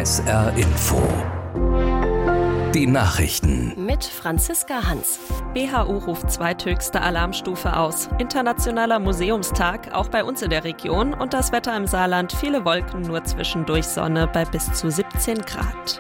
SR Info. Die Nachrichten. Mit Franziska Hans. BHU ruft zweithöchste Alarmstufe aus. Internationaler Museumstag, auch bei uns in der Region. Und das Wetter im Saarland, viele Wolken, nur zwischendurch Sonne bei bis zu 17 Grad.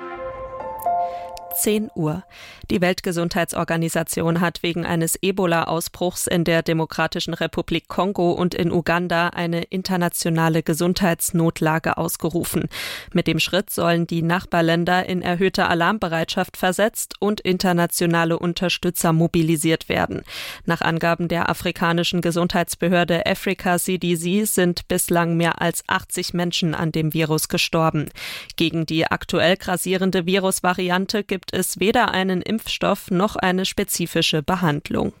10 Uhr. Die Weltgesundheitsorganisation hat wegen eines Ebola-Ausbruchs in der Demokratischen Republik Kongo und in Uganda eine internationale Gesundheitsnotlage ausgerufen. Mit dem Schritt sollen die Nachbarländer in erhöhte Alarmbereitschaft versetzt und internationale Unterstützer mobilisiert werden. Nach Angaben der afrikanischen Gesundheitsbehörde Africa CDC sind bislang mehr als 80 Menschen an dem Virus gestorben. Gegen die aktuell grassierende Virusvariante gibt es weder einen Impfstoff noch eine spezifische Behandlung.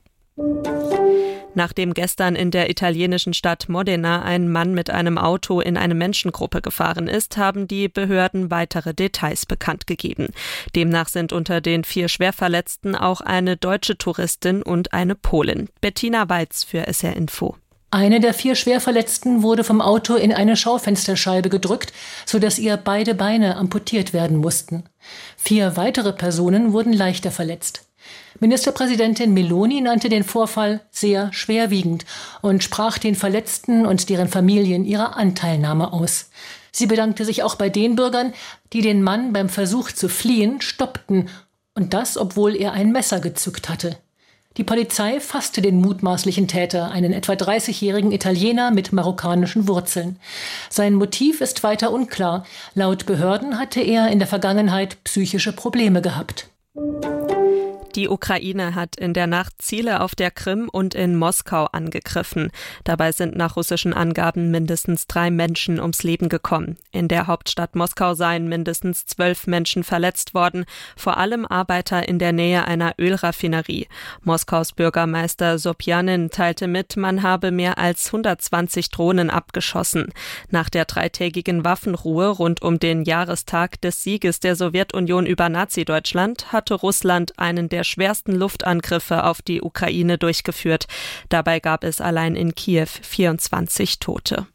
Nachdem gestern in der italienischen Stadt Modena ein Mann mit einem Auto in eine Menschengruppe gefahren ist, haben die Behörden weitere Details bekannt gegeben. Demnach sind unter den 4 Schwerverletzten auch eine deutsche Touristin und eine Polin. Bettina Weiz für SR Info. Eine der 4 Schwerverletzten wurde vom Auto in eine Schaufensterscheibe gedrückt, sodass ihr beide Beine amputiert werden mussten. 4 weitere Personen wurden leichter verletzt. Ministerpräsidentin Meloni nannte den Vorfall sehr schwerwiegend und sprach den Verletzten und deren Familien ihre Anteilnahme aus. Sie bedankte sich auch bei den Bürgern, die den Mann beim Versuch zu fliehen stoppten, und das, obwohl er ein Messer gezückt hatte. Die Polizei fasste den mutmaßlichen Täter, einen etwa 30-jährigen Italiener mit marokkanischen Wurzeln. Sein Motiv ist weiter unklar. Laut Behörden hatte er in der Vergangenheit psychische Probleme gehabt. Die Ukraine hat in der Nacht Ziele auf der Krim und in Moskau angegriffen. Dabei sind nach russischen Angaben mindestens 3 Menschen ums Leben gekommen. In der Hauptstadt Moskau seien mindestens 12 Menschen verletzt worden, vor allem Arbeiter in der Nähe einer Ölraffinerie. Moskaus Bürgermeister Sobjanin teilte mit, man habe mehr als 120 Drohnen abgeschossen. Nach der 3-tägigen Waffenruhe rund um den Jahrestag des Sieges der Sowjetunion über Nazi-Deutschland hatte Russland einen der schwersten Luftangriffe auf die Ukraine durchgeführt. Dabei gab es allein in Kiew 24 Tote.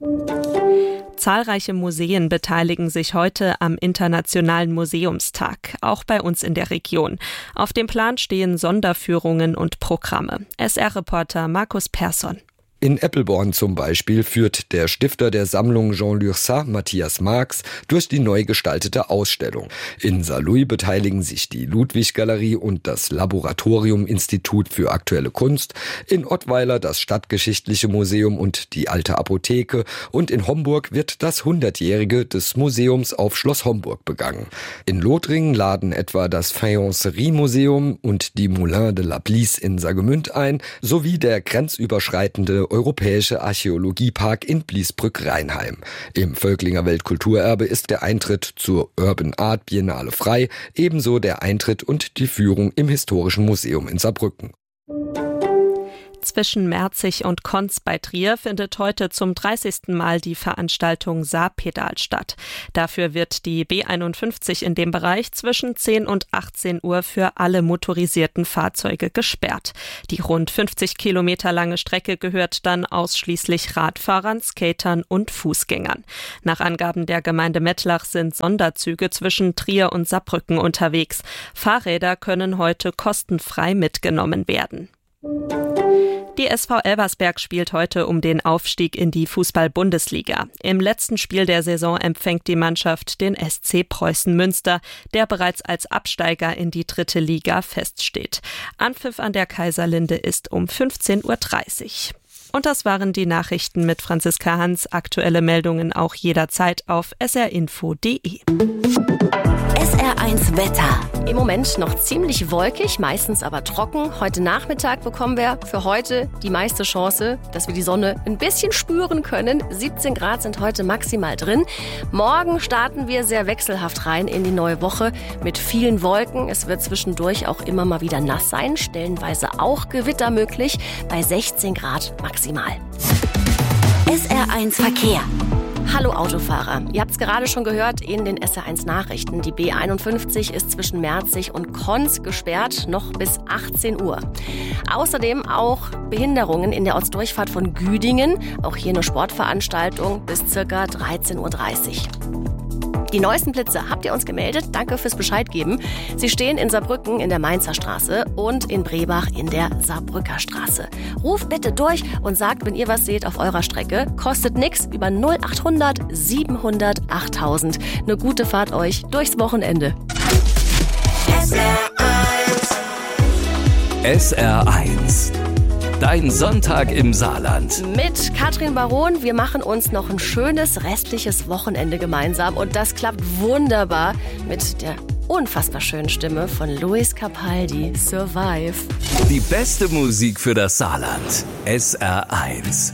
Zahlreiche Museen beteiligen sich heute am Internationalen Museumstag, auch bei uns in der Region. Auf dem Plan stehen Sonderführungen und Programme. SR-Reporter Markus Persson. In Eppelborn zum Beispiel führt der Stifter der Sammlung Jean Lurçat, Matthias Marx, durch die neu gestaltete Ausstellung. In Saarlouis beteiligen sich die Ludwig-Galerie und das Laboratorium-Institut für aktuelle Kunst, in Ottweiler das Stadtgeschichtliche Museum und die Alte Apotheke und in Homburg wird das 100-jährige des Museums auf Schloss Homburg begangen. In Lothringen laden etwa das Faïencerie-Museum und die Moulin de la Blice in Saargemünd ein, sowie der grenzüberschreitende Europäische Archäologiepark in Bliesbrück-Rheinheim. Im Völklinger Weltkulturerbe ist der Eintritt zur Urban Art Biennale frei, ebenso der Eintritt und die Führung im Historischen Museum in Saarbrücken. Zwischen Merzig und Konz bei Trier findet heute zum 30. Mal die Veranstaltung Saarpedal statt. Dafür wird die B51 in dem Bereich zwischen 10 und 18 Uhr für alle motorisierten Fahrzeuge gesperrt. Die rund 50 Kilometer lange Strecke gehört dann ausschließlich Radfahrern, Skatern und Fußgängern. Nach Angaben der Gemeinde Mettlach sind Sonderzüge zwischen Trier und Saarbrücken unterwegs. Fahrräder können heute kostenfrei mitgenommen werden. Die SV Elversberg spielt heute um den Aufstieg in die Fußball-Bundesliga. Im letzten Spiel der Saison empfängt die Mannschaft den SC Preußen Münster, der bereits als Absteiger in die 3. Liga feststeht. Anpfiff an der Kaiserlinde ist um 15:30 Uhr. Und das waren die Nachrichten mit Franziska Hans. Aktuelle Meldungen auch jederzeit auf srinfo.de. SR1 Wetter. Im Moment noch ziemlich wolkig, meistens aber trocken. Heute Nachmittag bekommen wir für heute die meiste Chance, dass wir die Sonne ein bisschen spüren können. 17 Grad sind heute maximal drin. Morgen starten wir sehr wechselhaft rein in die neue Woche mit vielen Wolken. Es wird zwischendurch auch immer mal wieder nass sein, stellenweise auch Gewitter möglich, bei 16 Grad maximal. SR1 Verkehr. Hallo Autofahrer, ihr habt es gerade schon gehört in den SR1 Nachrichten. Die B51 ist zwischen Merzig und Konz gesperrt, noch bis 18 Uhr. Außerdem auch Behinderungen in der Ortsdurchfahrt von Güdingen. Auch hier eine Sportveranstaltung bis ca. 13:30 Uhr. Die neuesten Blitze habt ihr uns gemeldet. Danke fürs Bescheid geben. Sie stehen in Saarbrücken in der Mainzer Straße und in Brebach in der Saarbrücker Straße. Ruft bitte durch und sagt, wenn ihr was seht auf eurer Strecke. Kostet nix, über 0800 700 8000. Eine gute Fahrt euch durchs Wochenende. SR1. Dein Sonntag im Saarland. Mit Katrin Baron. Wir machen uns noch ein schönes restliches Wochenende gemeinsam. Und das klappt wunderbar mit der unfassbar schönen Stimme von Luis Capaldi. Survive. Die beste Musik für das Saarland. SR1.